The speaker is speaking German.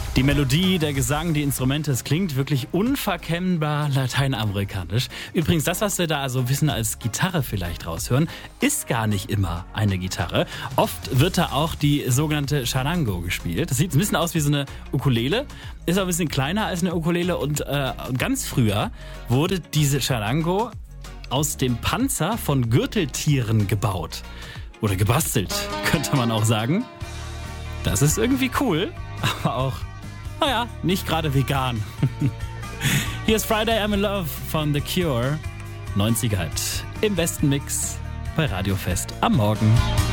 Die Melodie, der Gesang, die Instrumente, es klingt wirklich unverkennbar lateinamerikanisch. Übrigens, das, was wir da also wissen als Gitarre vielleicht raushören, ist gar nicht immer eine Gitarre. Oft wird da auch die sogenannte Charango gespielt. Das sieht ein bisschen aus wie so eine Ukulele, ist aber ein bisschen kleiner als eine Ukulele und ganz früher wurde diese Charango aus dem Panzer von Gürteltieren gebaut. Oder gebastelt, könnte man auch sagen. Das ist irgendwie cool, aber auch, naja, nicht gerade vegan. Hier ist Friday I'm in Love von The Cure. 90er im besten Mix bei Radio Fest am Morgen.